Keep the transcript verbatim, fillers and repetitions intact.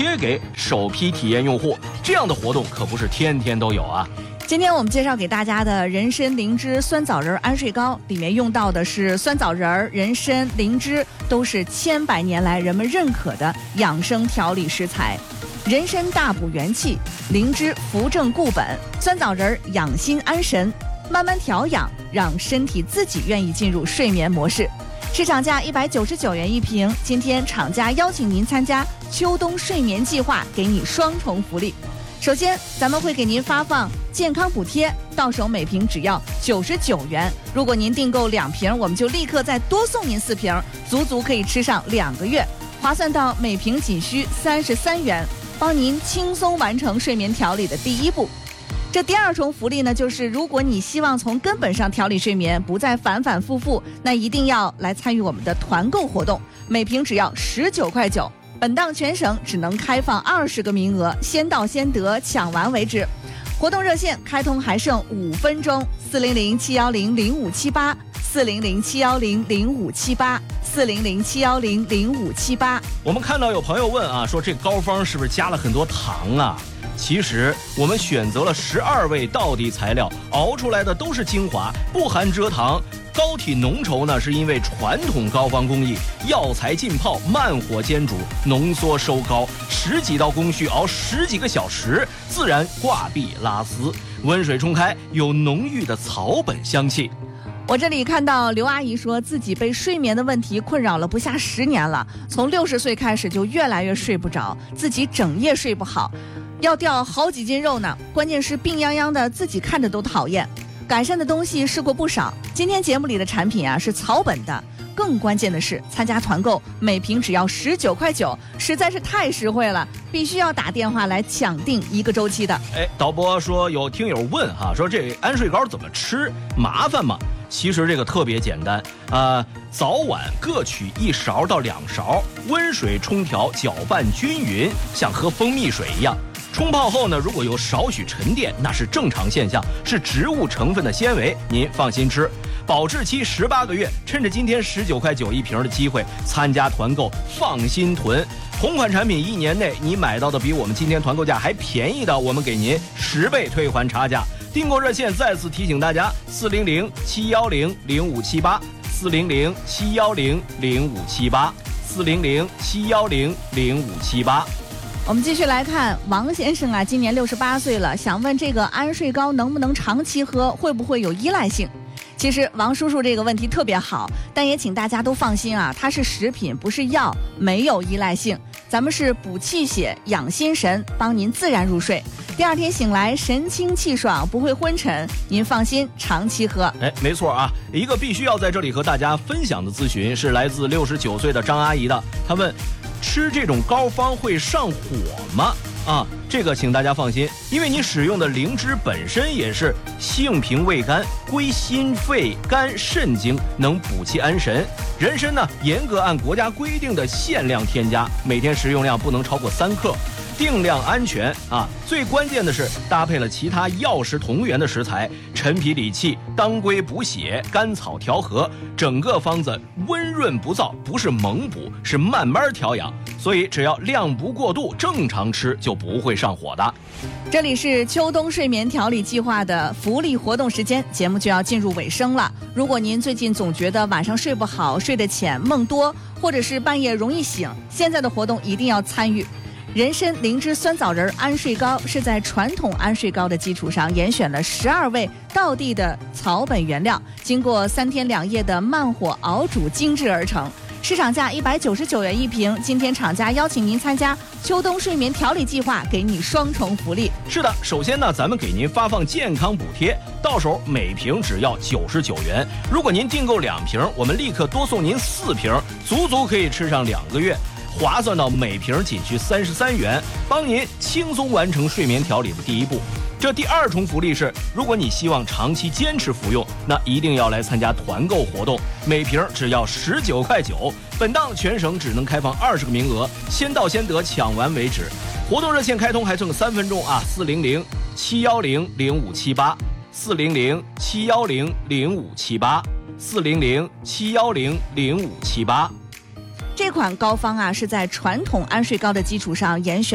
贴给首批体验用户。这样的活动可不是天天都有啊。 今天我们介绍给大家的人参灵芝酸枣仁安睡膏，里面用到的是酸枣仁、人参、灵芝，都是千百年来人们认可的养生调理食材。人参大补元气，灵芝扶正固本，酸枣仁养心安神，慢慢调养，让身体自己愿意进入睡眠模式。市场价一百九十九元一瓶，今天厂家邀请您参加秋冬睡眠计划，给你双重福利。首先，咱们会给您发放健康补贴，到手每瓶只要九十九元。如果您订购两瓶，我们就立刻再多送您四瓶，足足可以吃上两个月，划算到每瓶仅需三十三元，帮您轻松完成睡眠调理的第一步。这第二重福利呢，就是如果你希望从根本上调理睡眠，不再反反复复，那一定要来参与我们的团购活动，每瓶只要十九块九。本档全省只能开放二十个名额，先到先得，抢完为止。活动热线开通还剩五分钟，四零零七幺零零五七八，四零零七幺零零五七八，四零零七幺零零五七八。 我们看到有朋友问啊，说这膏方是不是加了很多糖啊？其实我们选择了十二味道地材料，熬出来的都是精华，不含蔗糖。膏体浓稠呢，是因为传统膏方工艺，药材浸泡，慢火煎煮，浓缩收膏，十几道工序熬十几个小时，自然挂壁拉丝，温水冲开，有浓郁的草本香气。 我这里看到刘阿姨说自己被睡眠的问题困扰了不下十年了，从六十岁开始就越来越睡不着，自己整夜睡不好，要掉好几斤肉呢，关键是病殃殃的，自己看着都讨厌。改善的东西试过不少，今天节目里的产品啊是草本的，更关键的是参加团购，每瓶只要十九块九，实在是太实惠了，必须要打电话来抢订一个周期的。 哎，导播说有听友问哈，说这安睡膏怎么吃，麻烦吗？其实这个特别简单啊、呃，早晚各取一勺到两勺，温水冲调，搅拌均匀，像喝蜂蜜水一样。冲泡后呢，如果有少许沉淀，那是正常现象，是植物成分的纤维，您放心吃。保质期十八个月，趁着今天十九块九一瓶的机会，参加团购，放心囤。同款产品一年内你买到的比我们今天团购价还便宜的，我们给您十倍退还差价。订购热线再次提醒大家：四零零七幺零零五七八，四零零七幺零零五七八，四零零七幺零零五七八。 我们继续来看王先生啊，今年六十八岁了，想问这个安睡膏能不能长期喝，会不会有依赖性？其实王叔叔这个问题特别好，但也请大家都放心啊，它是食品不是药，没有依赖性。咱们是补气血、养心神，帮您自然入睡，第二天醒来神清气爽，不会昏沉。您放心，长期喝。 哎，没错啊，一个必须要在这里和大家分享的咨询是来自六十九岁的张阿姨的，她问：吃这种膏方会上火吗？啊，这个请大家放心，因为你使用的灵芝本身也是性平味甘，归心肺肝肾经，能补气安神。人参呢，严格按国家规定的限量添加，每天食用量不能超过三克。定量安全啊！最关键的是搭配了其他药食同源的食材，陈皮理气、当归补血、甘草调和，整个方子温润不燥，不是猛补，是慢慢调养。所以只要量不过度，正常吃就不会上火的。 这里是秋冬睡眠调理计划的福利活动时间，节目就要进入尾声了。如果您最近总觉得晚上睡不好、睡得浅、梦多，或者是半夜容易醒，现在的活动一定要参与。人参灵芝酸枣仁安睡膏是在传统安睡膏的基础上严选了十二味道地的草本原料，经过三天两夜的慢火熬煮精制而成。市场价一百九十九元一瓶，今天厂家邀请您参加秋冬睡眠调理计划，给你双重福利。 是的，首先呢，咱们给您发放健康补贴，到手每瓶只要九十九元。如果您订购两瓶，我们立刻多送您四瓶，足足可以吃上两个月。划算到每瓶仅需三十三元，帮您轻松完成睡眠调理的第一步。这第二重福利是，如果你希望长期坚持服用，那一定要来参加团购活动，每瓶只要十九块九。本档全省只能开放二十个名额，先到先得，抢完为止。活动热线开通还剩三分钟啊，四零零七幺零零五七八，四零零七幺零零五七八，四零零七幺零零五七八。 这款膏方啊，是在传统安睡膏的基础上严选